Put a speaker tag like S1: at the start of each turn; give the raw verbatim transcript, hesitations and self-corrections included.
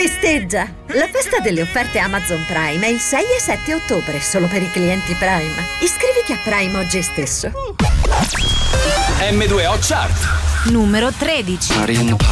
S1: Festeggia! La festa delle offerte Amazon Prime è il sei e sette ottobre, solo per i clienti Prime. Iscriviti a Prime oggi stesso.
S2: emme due o Chart
S3: numero tredici.
S4: Party in the